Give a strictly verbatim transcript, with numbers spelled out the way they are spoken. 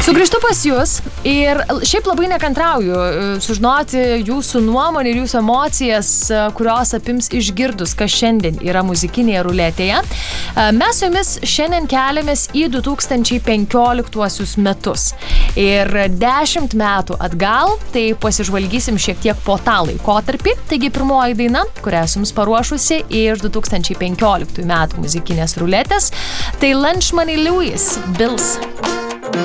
Sugrįžtu pas jūs ir šiaip labai nekantrauju sužinoti jūsų nuomonę ir jūsų emocijas, kurios apims išgirdus, kas šiandien yra muzikinėje ruletėje. Mes su jumis šiandien keliamės į du tūkstančiai penkioliktuosius metus. Ir dešimt metų atgal, tai pasižvalgysim šiek tiek po tą laikotarpį. Taigi pirmoji daina, kurią esu jums paruošusi iš du tūkstančiai penkioliktųjų metų muzikinės ruletės, tai Lunch Money Lewis, Bills.